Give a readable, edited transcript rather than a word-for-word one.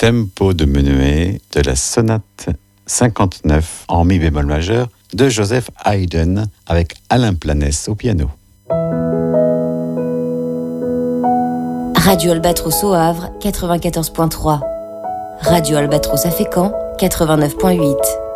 tempo de menuet de la sonate 59 en mi bémol majeur de Joseph Haydn avec Alain Planès au piano. Radio Albatros au Havre 94.3. Radio Albatros à Fécamp 89.8.